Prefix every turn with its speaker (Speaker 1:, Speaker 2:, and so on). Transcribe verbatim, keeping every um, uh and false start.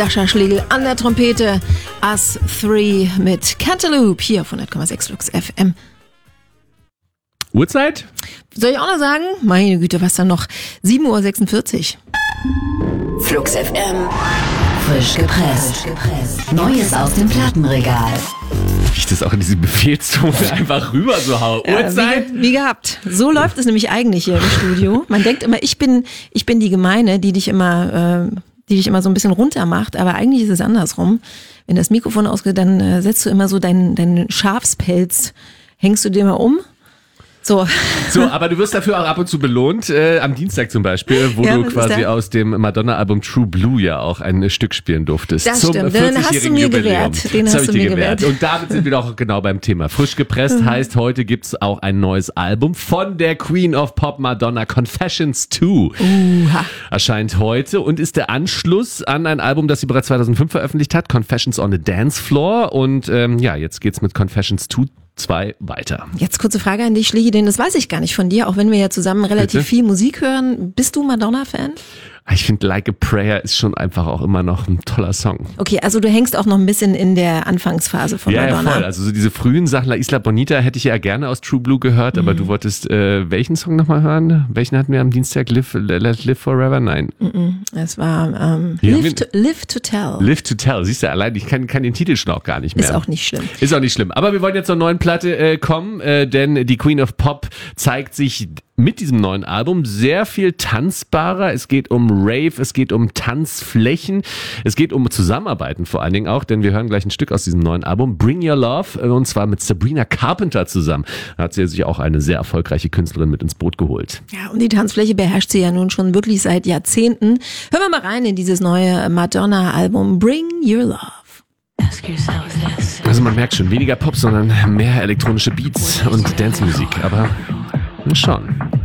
Speaker 1: Sascha Schlegel an der Trompete, Us drei mit Cantaloupe hier auf hundert Komma sechs Flux F M.
Speaker 2: Uhrzeit?
Speaker 1: Soll ich auch noch sagen? Meine Güte, was dann noch? sieben Uhr sechsundvierzig.
Speaker 3: Flux F M. Frisch gepresst. Neues aus dem Plattenregal.
Speaker 2: Wie ich das auch in diese Befehlszone einfach rüber so hau.
Speaker 1: Ja,
Speaker 2: Uhrzeit?
Speaker 1: Wie, wie gehabt. So läuft es nämlich eigentlich hier im Studio. Man denkt immer, ich bin, ich bin die Gemeine, die dich immer, äh, die dich immer so ein bisschen runter macht, aber eigentlich ist es andersrum. Wenn das Mikrofon ausgeht, dann äh, setzt du immer so deinen, deinen Schafspelz, hängst du dir mal um. So.
Speaker 2: So, aber du wirst dafür auch ab und zu belohnt, äh, am Dienstag zum Beispiel, wo
Speaker 1: Ja,
Speaker 2: du
Speaker 1: was ist
Speaker 2: quasi
Speaker 1: da?
Speaker 2: aus dem Madonna-Album True Blue ja auch ein Stück spielen durftest.
Speaker 1: Das
Speaker 2: zum
Speaker 1: stimmt, den hast du
Speaker 2: vierzigjährigen
Speaker 1: mir
Speaker 2: Jubiläum.
Speaker 1: gewährt. Den
Speaker 2: das
Speaker 1: hast
Speaker 2: hab
Speaker 1: du
Speaker 2: ich dir
Speaker 1: mir
Speaker 2: gewährt.
Speaker 1: gewährt.
Speaker 2: Und damit sind wir doch genau beim Thema. Frisch gepresst heißt, heute gibt's auch ein neues Album von der Queen of Pop Madonna, Confessions zwei.
Speaker 1: Uha.
Speaker 2: Erscheint heute und ist der Anschluss an ein Album, das sie bereits zweitausendfünf veröffentlicht hat, Confessions on the Dance Floor. Und ähm, ja, jetzt geht's mit Confessions zwei weiter.
Speaker 1: Jetzt kurze Frage an dich, Schlegel, denn das weiß ich gar nicht von dir, auch wenn wir ja zusammen relativ
Speaker 2: Bitte?
Speaker 1: viel Musik hören. Bist du Madonna-Fan?
Speaker 2: Ich finde Like a Prayer ist schon einfach auch immer noch ein toller Song.
Speaker 1: Okay, also du hängst auch noch ein bisschen in der Anfangsphase von
Speaker 2: Ja, ja,
Speaker 1: Madonna.
Speaker 2: voll. Also so diese frühen Sachen, La Isla Bonita hätte ich ja gerne aus True Blue gehört, aber du wolltest äh, welchen Song nochmal hören? Welchen hatten wir am Dienstag? Live, Let Live Forever? Nein.
Speaker 1: Es war ähm,
Speaker 2: Ja,
Speaker 1: Live,
Speaker 2: wir-
Speaker 1: to, Live to Tell.
Speaker 2: Live to Tell. Siehst du, allein, ich kann, kann den Titel schon auch gar nicht mehr.
Speaker 1: Ist auch nicht schlimm.
Speaker 2: Ist auch nicht schlimm. Aber wir wollen jetzt zur neuen Platte äh, kommen, äh, denn die Queen of Pop zeigt sich mit diesem neuen Album sehr viel tanzbarer. Es geht um Rave, es geht um Tanzflächen, es geht um Zusammenarbeiten vor allen Dingen auch, denn wir hören gleich ein Stück aus diesem neuen Album, Bring Your Love, äh, und zwar mit Sabrina Carpenter zusammen. Da hat sie sich auch eine sehr erfolgreiche Künstlerin mit ins Boot geholt.
Speaker 1: Ja, und die Tanzfläche beherrscht sie ja nun schon wirklich seit Jahrzehnten. Hören wir mal rein in dieses neue Madonna-Album Bring Your Love.
Speaker 2: Also man merkt schon, weniger Pop, sondern mehr elektronische Beats und Dancemusik, aber schon.